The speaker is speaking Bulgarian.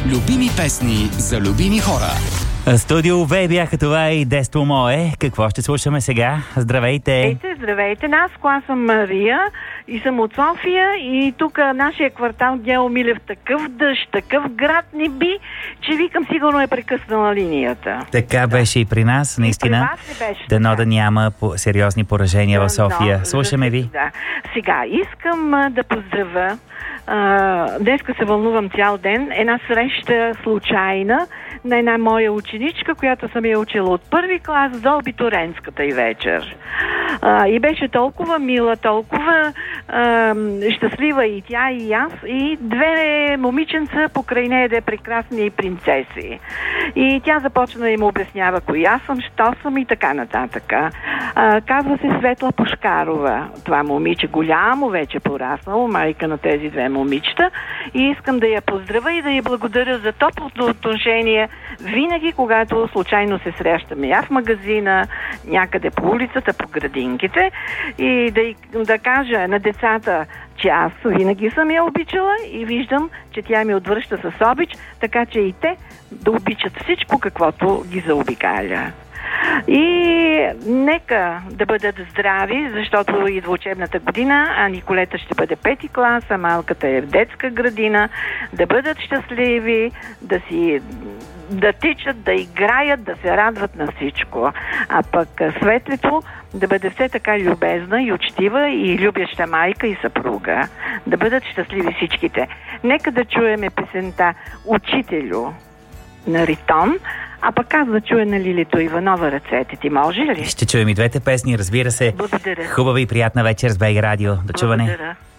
Любими песни за любими хора. Студио В бяха това и Детство мое. Какво ще слушаме сега? Здравейте! Здравейте! Аз съм Мария и съм от София и тук нашия квартал Гео Милев такъв дъжд, такъв град ни би, че викам сигурно е прекъснала линията. Така беше и при нас, наистина. Дано да няма сериозни поражения в София. Слушаме ви. Да. Сега, искам да поздравя. Днеска се вълнувам цял ден. Една среща случайна на една моя ученичка, която съм я учила от първи клас до абитуренската й вечер. И беше толкова мила, толкова щастлива и тя, и аз, и две момиченца покрай нея, де прекрасни принцеси. И тя започна да им обяснява кои аз съм, що съм и така нататък. Казва се Светла Пушкарова. Това момиче голямо вече пораснало, майка на тези две момичета. И искам да я поздравя и да я благодаря за топлото отношение винаги, когато случайно се срещаме. Я в магазина, някъде по улицата, по градинките, и да кажа на децата, че аз винаги съм я обичала и виждам, че тя ми отвръща с обич, така че и те да обичат всичко, каквото ги заобикаля. И нека да бъдат здрави, защото идва учебната година, а Николета ще бъде 5-ти клас, а малката е в детска градина, да бъдат щастливи, да тичат, да играят, да се радват на всичко. А пък Светлето да бъде все така любезна и учтива и любяща майка и съпруга. Да бъдат щастливи всичките. Нека да чуеме песента "Учителю" на Ритон, а пък аз да чуя на Лилито Иванова "Ръцете ти", може ли? Ще чуем и двете песни, разбира се. Благодаря. Хубава и приятна вечер с БГ Радио. До чуване. Благодаря.